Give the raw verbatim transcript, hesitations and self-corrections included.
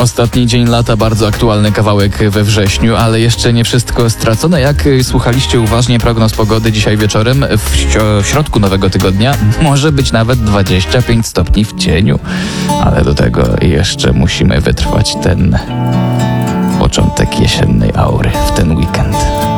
Ostatni dzień lata, bardzo aktualny kawałek we wrześniu, ale jeszcze nie wszystko stracone. Jak słuchaliście uważnie prognoz pogody dzisiaj wieczorem, w środku nowego tygodnia może być nawet dwadzieścia pięć stopni w cieniu. Ale do tego jeszcze musimy wytrwać ten początek jesiennej aury w ten weekend.